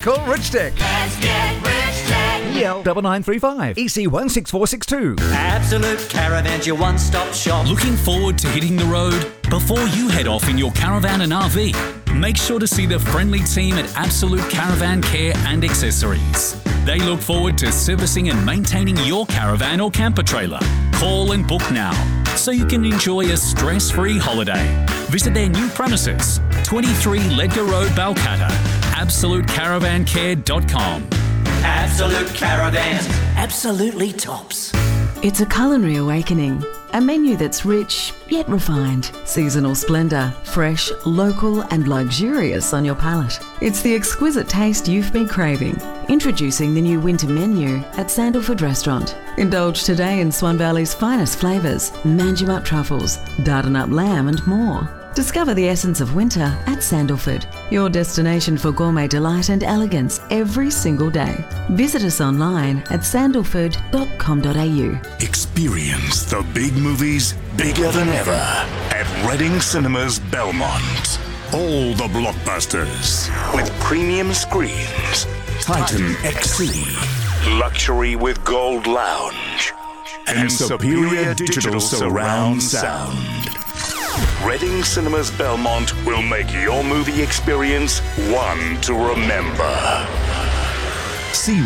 Call Rich Tech. Let's get Rich Tech. EL 9935 EC 16462. Absolute Caravans, your one-stop shop. Looking forward to hitting the road? Before you head off in your caravan and RV, make sure to see the friendly team at Absolute Caravan Care and Accessories. They look forward to servicing and maintaining your caravan or camper trailer. Call and book now so you can enjoy a stress-free holiday. Visit their new premises, 23 Ledger Road, Balcatta. AbsoluteCaravanCare.com. Absolute Caravans, absolutely tops. It's a culinary awakening. A menu that's rich yet refined. Seasonal splendour, fresh, local and luxurious on your palate. It's the exquisite taste you've been craving. Introducing the new winter menu at Sandalford Restaurant. Indulge today in Swan Valley's finest flavours, Manjimup truffles, Dardanup lamb and more. Discover the essence of winter at Sandalford, your destination for gourmet delight and elegance every single day. Visit us online at sandalford.com.au. Experience the big movies bigger than ever at Reading Cinemas Belmont. All the blockbusters with premium screens, Titan XC, luxury with Gold Lounge, and superior digital surround sound. Reading Cinemas Belmont will make your movie experience one to remember. See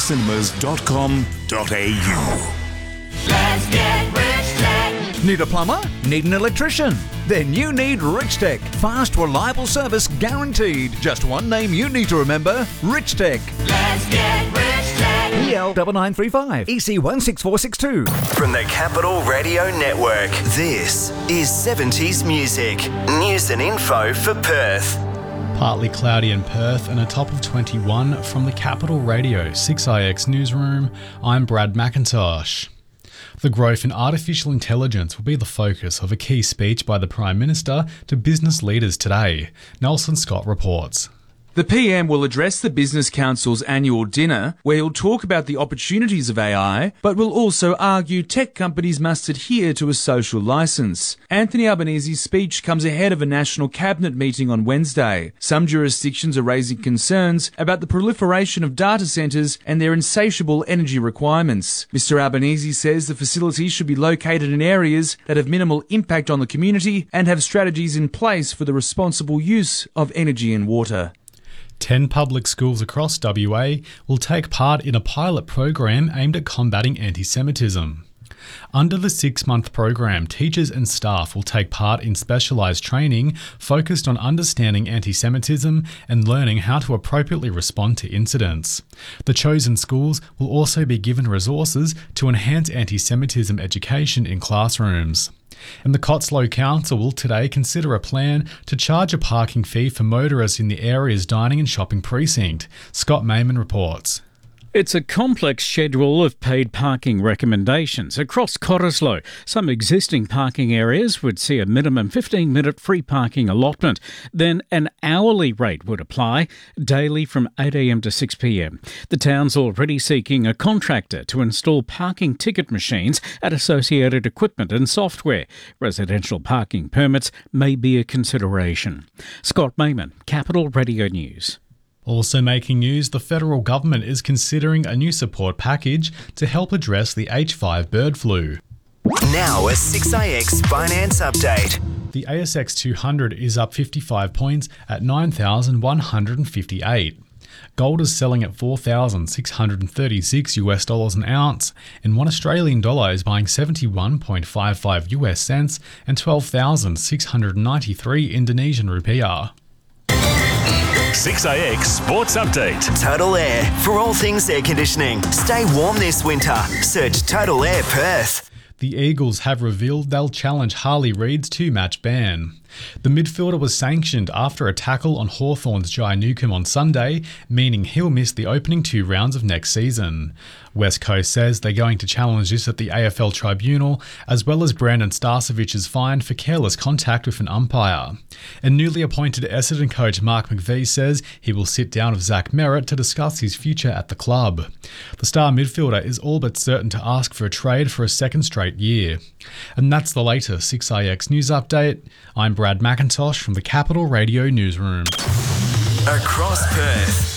readingcinemas.com.au. Let's get Rich Tech. Need a plumber? Need an electrician? Then you need Rich Tech. Fast, reliable service guaranteed. Just one name you need to remember, Rich Tech. Let's get Rich Tech. EL 9935 EC 16462. From the Capital Radio Network, this is 70s Music. News and info for Perth. Partly cloudy in Perth and a top of 21 from the Capital Radio 6IX newsroom. I'm Brad McIntosh. The growth in artificial intelligence will be the focus of a key speech by the Prime Minister to business leaders today. Nelson Scott reports. The PM will address the Business Council's annual dinner, where he'll talk about the opportunities of AI, but will also argue tech companies must adhere to a social licence. Anthony Albanese's speech comes ahead of a National Cabinet meeting on Wednesday. Some jurisdictions are raising concerns about the proliferation of data centres and their insatiable energy requirements. Mr Albanese says the facilities should be located in areas that have minimal impact on the community and have strategies in place for the responsible use of energy and water. 10 public schools across WA will take part in a pilot program aimed at combating anti-Semitism. Under the 6-month program, teachers and staff will take part in specialised training focused on understanding anti-Semitism and learning how to appropriately respond to incidents. The chosen schools will also be given resources to enhance anti-Semitism education in classrooms. And the Cotslow Council will today consider a plan to charge a parking fee for motorists in the area's dining and shopping precinct. Scott Mayman reports. It's a complex schedule of paid parking recommendations across Cottesloe. Some existing parking areas would see a minimum 15-minute free parking allotment. Then an hourly rate would apply daily from 8 a.m. to 6 p.m. The town's already seeking a contractor to install parking ticket machines and associated equipment and software. Residential parking permits may be a consideration. Scott Mayman, Capital Radio News. Also making news, the federal government is considering a new support package to help address the H5 bird flu. Now a 6IX finance update. The ASX 200 is up 55 points at 9,158. Gold is selling at $4,636 an ounce, and $1 Australian is buying 71.55 US cents and 12,693 Indonesian rupiah. 6IX Sports Update. Total Air, for all things air conditioning. Stay warm this winter. Search Total Air Perth. The Eagles have revealed they'll challenge Harley Reid's 2-match ban. The midfielder was sanctioned after a tackle on Hawthorn's Jai Newcombe on Sunday, meaning he'll miss the opening 2 rounds of next season. West Coast says they're going to challenge this at the AFL Tribunal, as well as Brandon Starcevich fined for careless contact with an umpire. And newly appointed Essendon coach Mark McVie says he will sit down with Zach Merritt to discuss his future at the club. The star midfielder is all but certain to ask for a trade for a second straight year. And that's the latest 6IX News Update. I'm Brad McIntosh from the Capital Radio Newsroom. Across Perth,